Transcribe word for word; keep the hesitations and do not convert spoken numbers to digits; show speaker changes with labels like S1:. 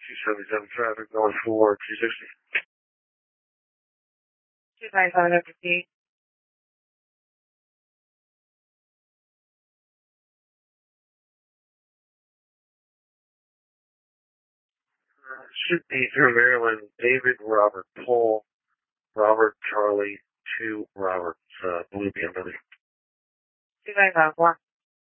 S1: two seventy-seven traffic going for two sixty.
S2: two ninety-five, F P.
S1: Uh, should be through Maryland. David, Robert, Paul, Robert, Charlie, two Roberts, uh, Blue B M W.
S2: two ninety-five, one.